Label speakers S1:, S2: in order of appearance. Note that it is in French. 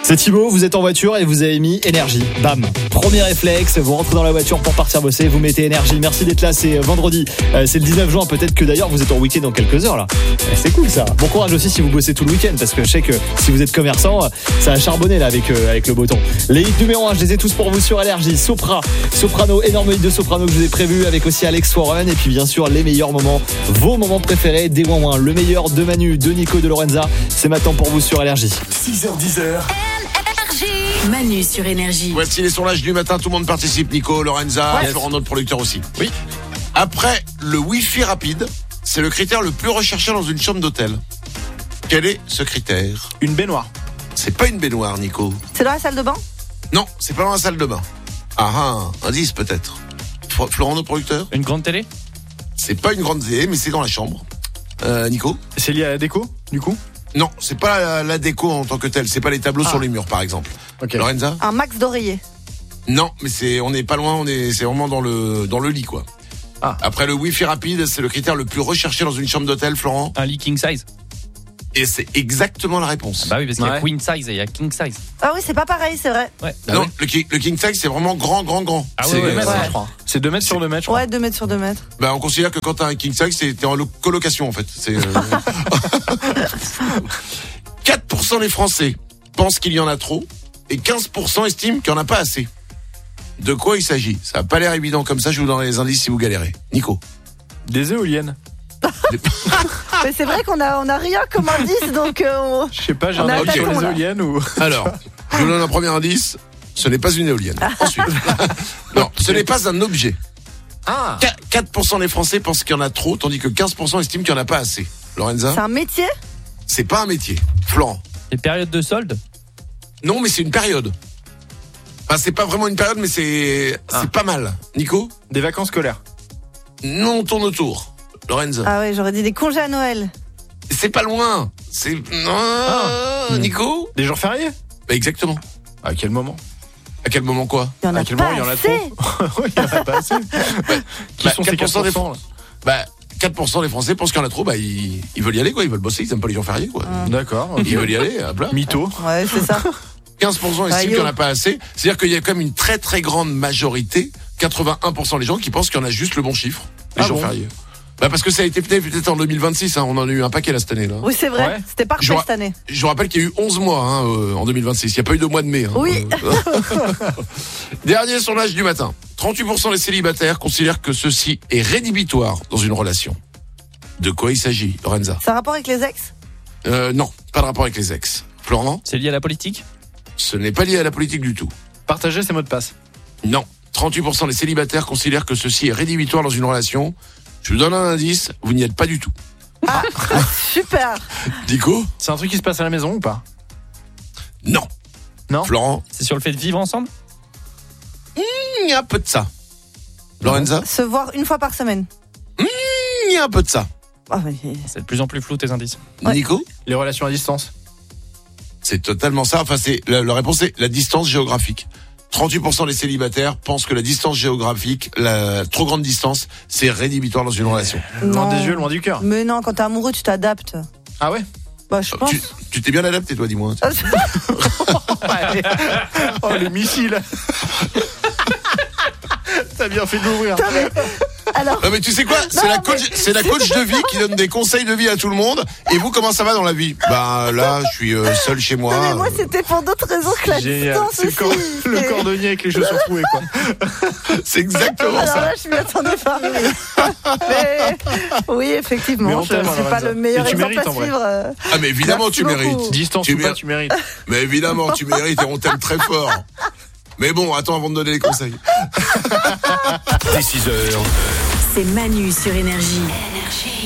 S1: C'est Thibaut, vous êtes en voiture et vous avez mis énergie. Bam, premier réflexe, vous rentrez dans la voiture pour partir bosser, vous mettez énergie. Merci d'être là, c'est vendredi, c'est le 19 juin. Peut-être que d'ailleurs vous êtes en week-end dans quelques heures là. C'est cool ça. Bon courage aussi si vous bossez tout le week-end, parce que je sais que si vous êtes commerçant, ça a charbonné là avec le beau temps. Les hits numéro 1, je les ai tous pour vous sur énergie. Soprano, énorme hit de Soprano que je vous ai prévu, avec aussi Alex Warren. Et puis bien sûr les meilleurs moments, vos moments préférés des Ouin-Ouin. Le meilleur de Manu, de Nico, de Lorenza, c'est maintenant pour vous sur énergie.
S2: 6h10.
S3: Manu sur énergie.
S4: Voici les sondages du matin, tout le monde participe. Nico, Lorenza, Florent, notre producteur aussi.
S1: Oui.
S4: Après le Wi-Fi rapide, c'est le critère le plus recherché dans une chambre d'hôtel. Quel est ce critère ?
S5: Une baignoire.
S4: C'est pas une baignoire, Nico.
S6: C'est dans la salle de bain ?
S4: Non, c'est pas dans la salle de bain. Indice peut-être. Florent, notre producteur ?
S5: Une grande télé.
S4: C'est pas une grande télé, mais c'est dans la chambre. Nico ?
S5: C'est lié à la déco, du coup ?
S4: Non, c'est pas la déco en tant que telle. C'est pas les tableaux sur les murs, par exemple.
S5: Okay.
S4: Lorenza ?
S6: Un max d'oreiller.
S4: Non, mais on n'est pas loin. C'est vraiment dans le lit, quoi. Après le Wi-Fi rapide, c'est le critère le plus recherché dans une chambre d'hôtel, Florent.
S7: Un lit king size.
S4: Et c'est exactement la réponse.
S7: Bah oui, parce qu'il y a queen size et il y a king size.
S6: Ah oui, c'est pas pareil, c'est vrai.
S7: Ouais.
S4: Non, le king size, c'est vraiment grand.
S7: Ah
S4: c'est,
S5: 2 mètres, je crois. C'est 2 mètres sur 2 mètres, je crois.
S6: Ouais, 2 mètres sur 2 mètres.
S4: Bah, on considère que quand t'as un king size, t'es en colocation, en fait. C'est 4% des Français pensent qu'il y en a trop et 15% estiment qu'il n'y en a pas assez. De quoi il s'agit ? Ça n'a pas l'air évident comme ça, je vous donne les indices si vous galérez. Nico ?
S5: Des éoliennes.
S6: Mais c'est vrai qu'on a rien comme indice, donc
S5: Je sais pas, j'ai
S6: on
S5: un
S6: a
S5: avis sur
S6: attaquant,
S5: les
S6: là.
S5: éoliennes ou...
S4: Alors, je vous donne un premier indice. Ce n'est pas une éolienne. Ensuite. Non, ce n'est pas un objet. 4% des Français pensent qu'il y en a trop, tandis que 15% estiment qu'il n'y en a pas assez. Lorenza ?
S6: c'est un métier ?
S4: C'est pas un métier. Florent ?
S7: Les périodes de solde.
S4: Non, mais c'est une période. Enfin, c'est pas vraiment une période, mais c'est pas mal. Nico ?
S5: Des vacances scolaires.
S4: Non, on tourne autour. Lorenza ?
S6: Ah ouais, j'aurais dit des congés à Noël.
S4: C'est pas loin. C'est... Nico ?
S5: Des jours fériés.
S4: Bah, exactement.
S5: À quel moment ?
S4: À quel moment quoi ?
S6: Il y en a
S5: À quel
S6: pas
S5: moment il y en a
S6: assez.
S5: trop ? Oui, il y en a pas assez. Qui sont ces 4% des Français ?
S4: 4% des Français pensent qu'il y en a trop, ils veulent y aller, quoi. Ils veulent bosser, ils aiment pas les jours fériés, quoi.
S5: D'accord. Okay.
S4: Ils veulent y aller, hop là.
S5: Mytho.
S6: Ouais, c'est ça.
S4: 15% estiment qu'il n'y en a pas assez. C'est-à-dire qu'il y a quand même une très très grande majorité, 81% des gens qui pensent qu'il y en a juste le bon chiffre, les jours fériés. Bah parce que ça a été peut-être en 2026, on en a eu un paquet là cette année là.
S6: Oui, c'est vrai, c'était parfait cette année.
S4: Je vous rappelle qu'il y a eu 11 mois en 2026, il n'y a pas eu de mois de mai.
S6: Oui.
S4: Dernier sondage du matin. 38% des célibataires considèrent que ceci est rédhibitoire dans une relation. De quoi il s'agit, Lorenza ?
S6: Ça a rapport avec les ex ?
S4: Non, pas de rapport avec les ex. Florent ?
S7: C'est lié à la politique ?
S4: Ce n'est pas lié à la politique du tout.
S5: Partager ses mots de passe ?
S4: Non. 38% des célibataires considèrent que ceci est rédhibitoire dans une relation. Je vous donne un indice, vous n'y êtes pas du tout.
S6: Ah, super.
S4: Nico ?
S5: C'est un truc qui se passe à la maison ou pas ?
S4: Non.
S5: Non ?
S4: Florent ?
S7: C'est sur le fait de vivre ensemble ?
S4: Il y a un peu de ça. Lorenza ?
S6: Se voir une fois par semaine.
S4: Il y a un peu de ça.
S6: Ah, mais...
S7: C'est de plus en plus flou tes indices.
S6: Ouais.
S4: Nico ?
S5: Les relations à distance ?
S4: C'est totalement ça. Enfin, la réponse est la distance géographique. 38% des célibataires pensent que la distance géographique, la trop grande distance, c'est rédhibitoire dans une relation.
S5: Loin des yeux, loin du cœur.
S6: Mais non, quand t'es amoureux, tu t'adaptes.
S5: Ah ouais ?
S6: Bah, je pense.
S4: Tu t'es bien adapté, toi, dis-moi.
S5: Oh, les missiles. T'as bien fait de l'ouvrir.
S6: Alors,
S4: Non mais tu sais quoi ? C'est la coach de vie qui donne des conseils de vie à tout le monde. Et vous, comment ça va dans la vie ? Bah là, je suis seul chez moi.
S6: non, mais moi, c'était pour d'autres raisons que la
S5: Génial.
S6: distance
S5: C'est
S6: aussi.
S5: le cordonnier avec les chaussures trouées, quoi.
S4: C'est exactement
S6: Alors
S4: ça.
S6: là, je m'y attendais pas. Mais, oui, effectivement,
S5: Mais on
S6: je
S5: t'aime,
S6: suis pas
S5: Lorenza.
S6: le meilleur
S5: Et tu
S6: exemple
S5: mérites,
S6: à
S5: en vrai.
S6: suivre.
S4: Ah mais évidemment,
S6: Merci
S4: tu
S6: beaucoup.
S4: mérites.
S5: Distance
S4: Tu
S5: ou pas, tu mérites.
S4: Mais évidemment, tu mérites et on t'aime très fort. Mais bon, attends avant de donner les conseils.
S2: Dès 6h.
S3: C'est Manu sur énergie.